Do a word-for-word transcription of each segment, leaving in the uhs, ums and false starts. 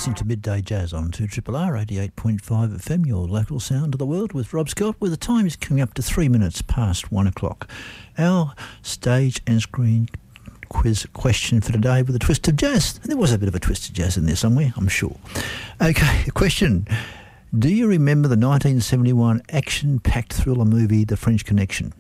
listening to Midday Jazz on two R R R eighty-eight point five F M, your local sound of the world, with Rob Scott, where the time is coming up to three minutes past one o'clock. Our stage and screen quiz question for today with a twist of jazz. There was a bit of a twist of jazz in there somewhere, I'm sure. Okay, question. Do you remember the nineteen seventy-one action-packed thriller movie The French Connection?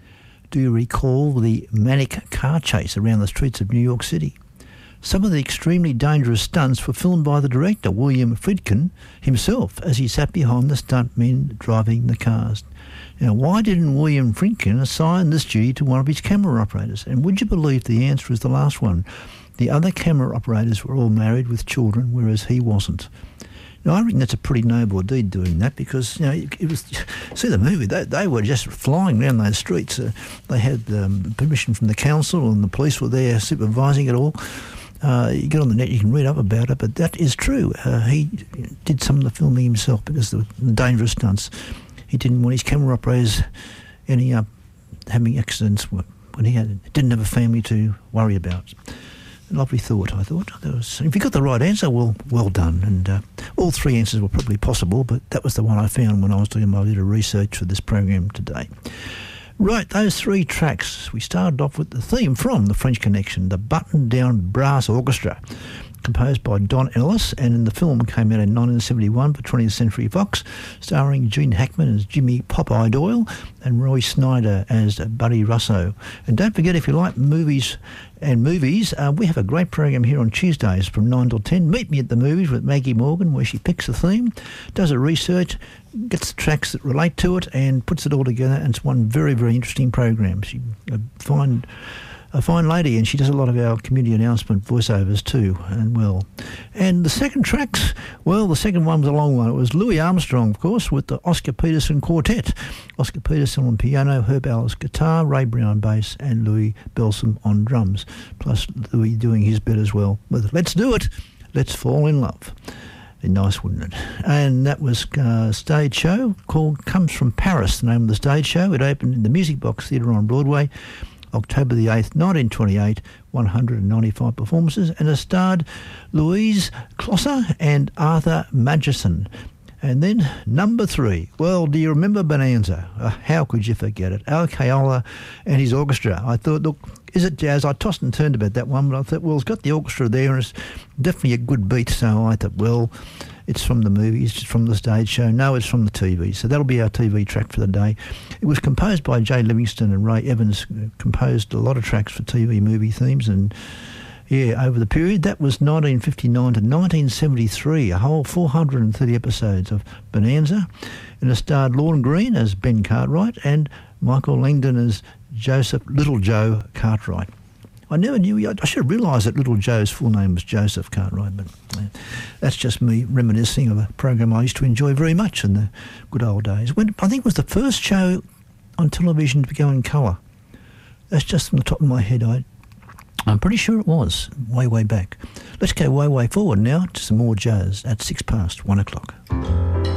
Do you recall the manic car chase around the streets of New York City? Some of the extremely dangerous stunts were filmed by the director, William Friedkin, himself, as he sat behind the stuntmen driving the cars. Now, why didn't William Friedkin assign this duty to one of his camera operators? And would you believe the answer is the last one? The other camera operators were all married with children, whereas he wasn't. Now, I think that's a pretty noble deed doing that, because, you know, it, it was, see the movie, they, they were just flying down those streets. Uh, they had um, permission from the council, and the police were there supervising it all. Uh, you get on the net, you can read up about it, but that is true. Uh, he did some of the filming himself because of the dangerous stunts. He didn't want his camera operators ending up having accidents when he had, didn't have a family to worry about. A lovely thought, I thought. That was, if you got the right answer, well, well done. And uh, all three answers were probably possible, but that was the one I found when I was doing my little research for this program today. Right, those three tracks. We started off with the theme from The French Connection, the Button Down Brass Orchestra, composed by Don Ellis, and in the film came out in nineteen seventy-one for twentieth Century Fox, starring Gene Hackman as Jimmy Popeye Doyle and Roy Snyder as Buddy Russo. And don't forget, if you like movies and movies, uh, we have a great program here on Tuesdays from nine till ten. Meet Me at the Movies with Maggie Morgan, where she picks a theme, does a research, gets the tracks that relate to it, and puts it all together, and it's one very, very interesting program. She uh, find a fine lady, and she does a lot of our community announcement voiceovers too, and well. And the second tracks, well, the second one was a long one. It was Louis Armstrong, of course, with the Oscar Peterson Quartet. Oscar Peterson on piano, Herb Ellis guitar, Ray Brown bass, and Louis Belsom on drums, plus Louis doing his bit as well with Let's Do It, Let's Fall in Love. Be nice, wouldn't it? And that was a stage show called Comes from Paris, the name of the stage show. It opened in the Music Box Theatre on Broadway, October the eighth, nineteen twenty-eight, one hundred ninety-five performances, and it starred Louise Closser and Arthur Magison. And then number three, well, do you remember Bonanza? Uh, how could you forget it? Al Caiola and his orchestra. I thought, look, is it jazz? I tossed and turned about that one, but I thought, well, it's got the orchestra there and it's definitely a good beat, so I thought, well, it's from the movies, it's from the stage show. No, it's from the T V. So that'll be our T V track for the day. It was composed by Jay Livingston, and Ray Evans composed a lot of tracks for T V movie themes. And yeah, over the period, that was nineteen fifty-nine to nineteen seventy-three, a whole four hundred thirty episodes of Bonanza. And it starred Lorne Greene as Ben Cartwright and Michael Langdon as Joseph Little Joe Cartwright. I never knew, I should have realised that Little Joe's full name was Joseph Cartwright, but uh, that's just me reminiscing of a program I used to enjoy very much in the good old days. When I think it was the first show on television to go in colour. That's just from the top of my head. I, I'm pretty sure it was, way, way back. Let's go way, way forward now to some more jazz at six past one o'clock.